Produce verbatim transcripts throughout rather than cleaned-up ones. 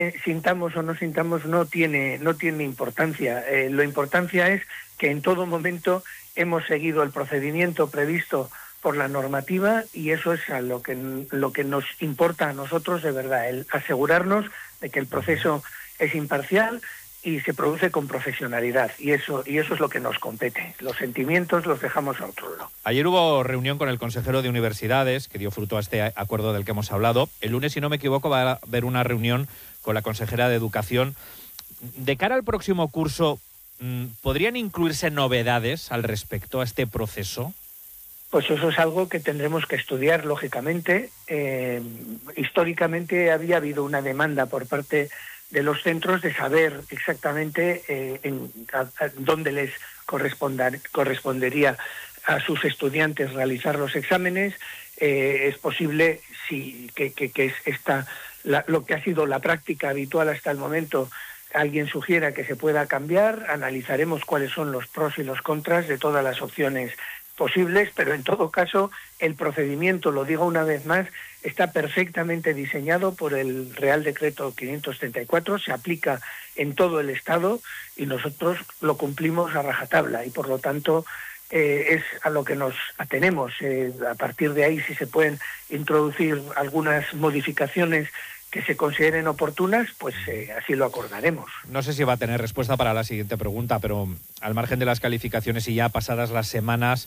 sintamos o no sintamos no tiene, no tiene importancia. Eh, lo importancia es que en todo momento hemos seguido el procedimiento previsto por la normativa y eso es a lo que, lo que nos importa a nosotros de verdad, el asegurarnos de que el proceso es imparcial y se produce con profesionalidad, y eso y eso es lo que nos compete. Los sentimientos los dejamos a otro lado. Ayer hubo reunión con el consejero de Universidades, que dio fruto a este acuerdo del que hemos hablado. El lunes, si no me equivoco, va a haber una reunión con la consejera de Educación. De cara al próximo curso, ¿podrían incluirse novedades al respecto a este proceso? Pues eso es algo que tendremos que estudiar, lógicamente. Eh, históricamente había habido una demanda por parte de los centros de saber exactamente eh, en, a, a dónde les correspondería a sus estudiantes realizar los exámenes. Eh, es posible si, que, que, que es esta, la, lo que ha sido la práctica habitual hasta el momento, alguien sugiera que se pueda cambiar. Analizaremos cuáles son los pros y los contras de todas las opciones posibles, pero en todo caso el procedimiento, lo digo una vez más, está perfectamente diseñado por el Real Decreto quinientos treinta y cuatro, se aplica en todo el Estado y nosotros lo cumplimos a rajatabla y por lo tanto eh, es a lo que nos atenemos. Eh, a partir de ahí, si se pueden introducir algunas modificaciones que se consideren oportunas, pues eh, así lo acordaremos. No sé si va a tener respuesta para la siguiente pregunta, pero al margen de las calificaciones y ya pasadas las semanas,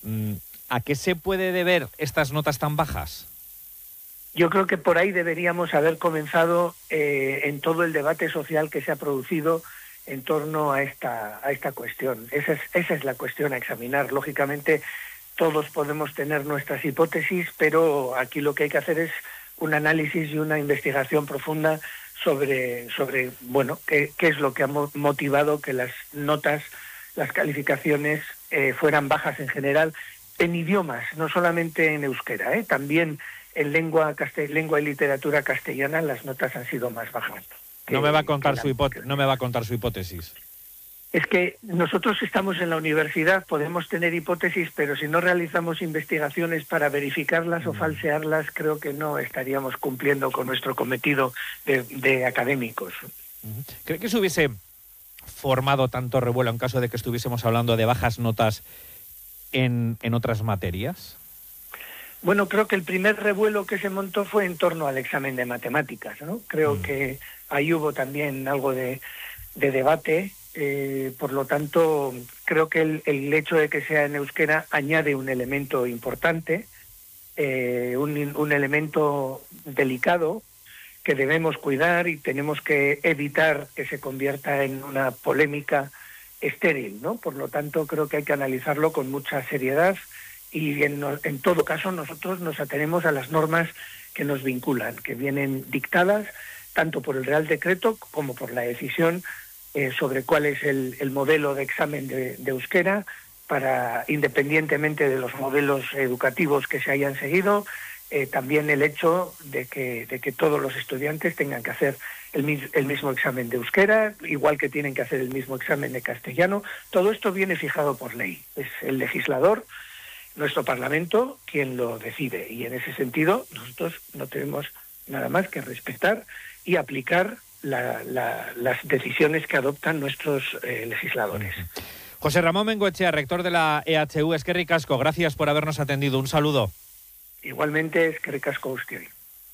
¿a qué se puede deber estas notas tan bajas? Yo creo que por ahí deberíamos haber comenzado eh, en todo el debate social que se ha producido en torno a esta, a esta cuestión. Esa es, esa es la cuestión a examinar. Lógicamente, todos podemos tener nuestras hipótesis, pero aquí lo que hay que hacer es un análisis y una investigación profunda sobre, sobre bueno, qué, qué es lo que ha motivado que las notas, las calificaciones eh, fueran bajas en general, en idiomas, no solamente en euskera, ¿eh? También en lengua, castel- lengua y literatura castellana las notas han sido más bajas. Que, no me va a contar la, su hipótesis. No me va a contar su hipótesis. Es que nosotros estamos en la universidad, podemos tener hipótesis, pero si no realizamos investigaciones para verificarlas o falsearlas, creo que no estaríamos cumpliendo con nuestro cometido de, de académicos. ¿Cree que se hubiese formado tanto revuelo en caso de que estuviésemos hablando de bajas notas en, en otras materias? Bueno, creo que el primer revuelo que se montó fue en torno al examen de matemáticas, ¿no? Creo mm. que ahí hubo también algo de, de debate. Eh, por lo tanto, creo que el, el hecho de que sea en euskera añade un elemento importante, eh, un, un elemento delicado que debemos cuidar y tenemos que evitar que se convierta en una polémica estéril, ¿no? Por lo tanto, creo que hay que analizarlo con mucha seriedad y en, en todo caso nosotros nos atenemos a las normas que nos vinculan, que vienen dictadas tanto por el Real Decreto como por la decisión Eh, sobre cuál es el, el modelo de examen de, de euskera, para, independientemente de los modelos educativos que se hayan seguido, eh, también el hecho de que, de que todos los estudiantes tengan que hacer el, el mismo examen de euskera, igual que tienen que hacer el mismo examen de castellano. Todo esto viene fijado por ley. Es el legislador, nuestro Parlamento, quien lo decide. Y en ese sentido, nosotros no tenemos nada más que respetar y aplicar La, la, las decisiones que adoptan nuestros eh, legisladores. José Ramón Bengoechea, rector de la E H U, eskerrik asko, gracias por habernos atendido. Un saludo. Igualmente, eskerrik asko guztioi.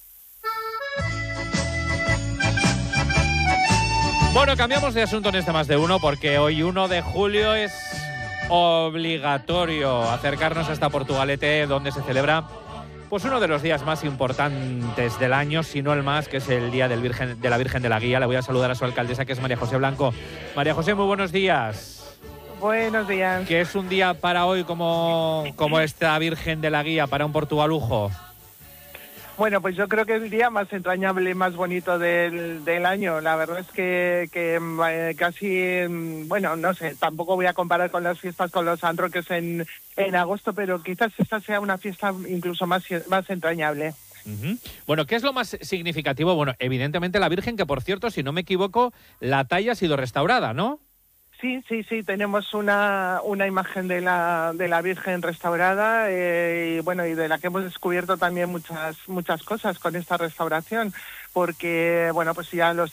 Bueno, cambiamos de asunto en este Más de Uno porque hoy, uno de julio, es obligatorio acercarnos hasta Portugalete, donde se celebra pues uno de los días más importantes del año, si no el más, que es el Día del Virgen, de la Virgen de la Guía. Le voy a saludar a su alcaldesa, que es María José Blanco. María José, muy buenos días. Buenos días. ¿Qué es un día para hoy como, como esta Virgen de la Guía para un portugalujo? Bueno, pues yo creo que es el día más entrañable y más bonito del, del año. La verdad es que, que eh, casi, bueno, no sé, tampoco voy a comparar con las fiestas con los androques en, en agosto, pero quizás esta sea una fiesta incluso más, más entrañable. Uh-huh. Bueno, ¿qué es lo más significativo? Bueno, evidentemente la Virgen, que por cierto, si no me equivoco, la talla ha sido restaurada, ¿no? Sí, sí, sí, tenemos una, una imagen de la, de la Virgen restaurada eh, y bueno, y de la que hemos descubierto también muchas, muchas cosas con esta restauración. porque, bueno, pues ya los